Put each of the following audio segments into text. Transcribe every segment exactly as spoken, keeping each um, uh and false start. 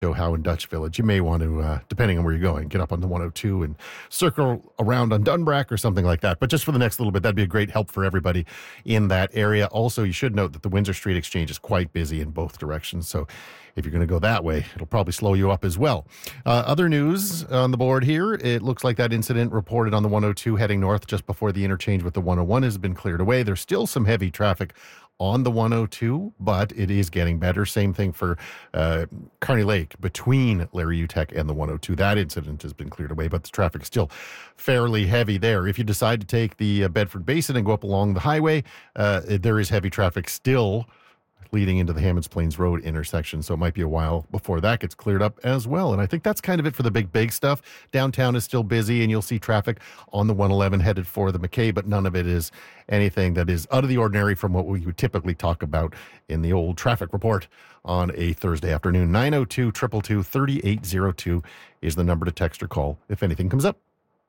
Howe and Dutch Village. You may want to, uh, depending on where you're going, get up on the one oh two and circle around on Dunbrack or something like that. But just for the next little bit, that'd be a great help for everybody in that area. Also, you should note that the Windsor Street Exchange is quite busy in both directions. So if you're going to go that way, it'll probably slow you up as well. Uh, other news on the board here, it looks like that incident reported on the one oh two heading north just before the interchange with the one oh one has been cleared away. There's still some heavy traffic on the one oh two, but it is getting better. Same thing for uh, Kearney Lake between Larry Utech and the one oh two. That incident has been cleared away, but the traffic is still fairly heavy there. If you decide to take the uh, Bedford Basin and go up along the highway, uh, there is heavy traffic still leading into the Hammonds Plains Road intersection. So it might be a while before that gets cleared up as well. And I think that's kind of it for the big, big stuff. Downtown is still busy, and you'll see traffic on the one eleven headed for the McKay, but none of it is anything that is out of the ordinary from what we would typically talk about in the old traffic report on a Thursday afternoon. nine oh two, two two two, three eight oh two is the number to text or call if anything comes up.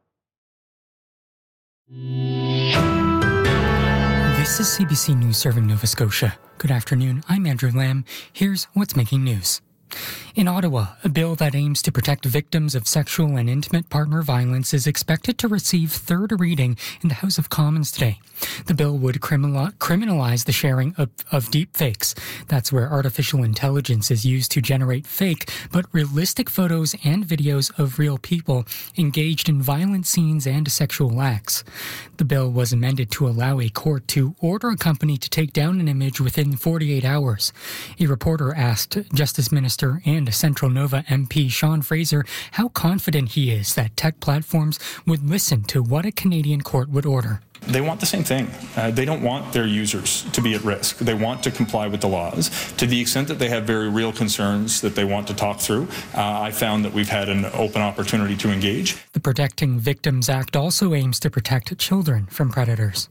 This is C B C News serving Nova Scotia. Good afternoon, I'm Andrew Lamb. Here's what's making news. In Ottawa, a bill that aims to protect victims of sexual and intimate partner violence is expected to receive third reading in the House of Commons today. The bill would criminal- criminalize the sharing of, of deep fakes. That's where artificial intelligence is used to generate fake but realistic photos and videos of real people engaged in violent scenes and sexual acts. The bill was amended to allow a court to order a company to take down an image within forty-eight hours. A reporter asked Justice Minister and Central Nova M P Sean Fraser how confident he is that tech platforms would listen to what a Canadian court would order. They want the same thing. Uh, they don't want their users to be at risk. They want to comply with the laws. To the extent that they have very real concerns that they want to talk through, uh, I found that we've had an open opportunity to engage. The Protecting Victims Act also aims to protect children from predators.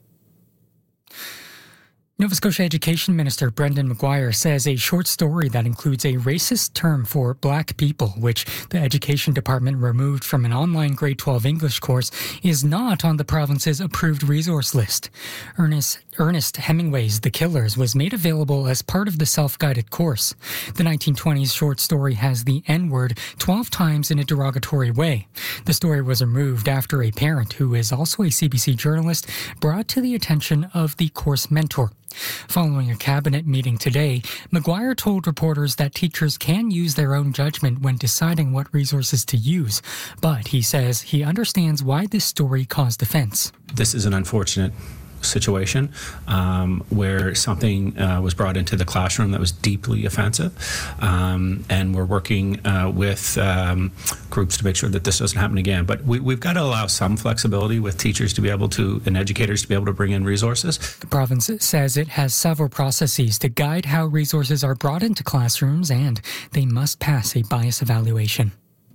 Nova Scotia Education Minister Brendan Maguire says a short story that includes a racist term for black people, which the Education Department removed from an online grade twelve English course, is not on the province's approved resource list. Ernest, Ernest Hemingway's The Killers was made available as part of the self-guided course. The nineteen twenties short story has the N-word twelve times in a derogatory way. The story was removed after a parent, who is also a C B C journalist, brought to the attention of the course mentor. Following a cabinet meeting today, Maguire told reporters that teachers can use their own judgment when deciding what resources to use, but he says he understands why this story caused offense. This is an unfortunate situation um, where something uh, was brought into the classroom that was deeply offensive, um, and we're working uh, with um, groups to make sure that this doesn't happen again. But we, we've got to allow some flexibility with teachers to be able to, and educators to be able to bring in resources. The province says it has several processes to guide how resources are brought into classrooms, and they must pass a bias evaluation.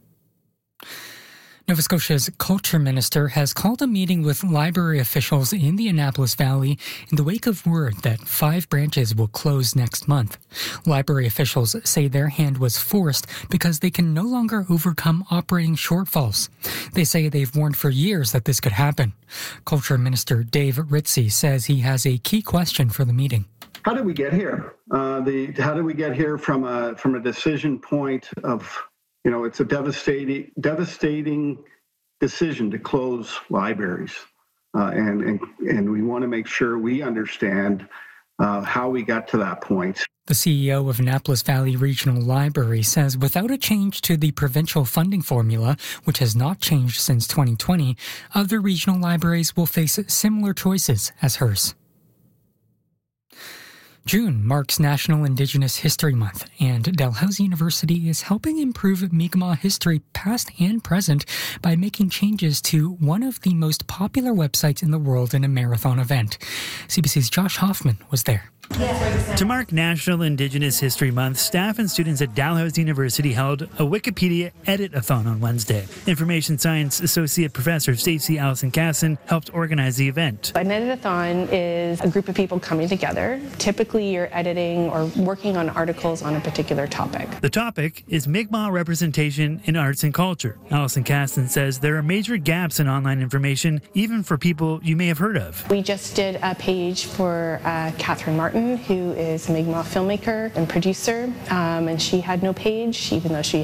Nova Scotia's Culture Minister has called a meeting with library officials in the Annapolis Valley in the wake of word that five branches will close next month. Library officials say their hand was forced because they can no longer overcome operating shortfalls. They say they've warned for years that this could happen. Culture Minister Dave Ritzy says he has a key question for the meeting. How did we get here? Uh, the how did we get here from a from a decision point of, you know, it's a devastating, devastating decision to close libraries, uh, and, and and we want to make sure we understand uh, how we got to that point. The C E O of Annapolis Valley Regional Library says without a change to the provincial funding formula, which has not changed since twenty twenty, other regional libraries will face similar choices as hers. June marks National Indigenous History Month, and Dalhousie University is helping improve Mi'kmaq history past and present by making changes to one of the most popular websites in the world in a marathon event. C B C's Josh Hoffman was there. To mark National Indigenous History Month, staff and students at Dalhousie University held a Wikipedia edit-a-thon on Wednesday. Information Science Associate Professor Stacey Allison-Casson helped organize the event. An edit-a-thon is a group of people coming together, typically weekly you're editing or working on articles on a particular topic. The topic is Mi'kmaq representation in arts and culture. Allison Caston says there are major gaps in online information, even for people you may have heard of. We just did a page for uh, Catherine Martin, who is a Mi'kmaq filmmaker and producer, um, and she had no page, even though she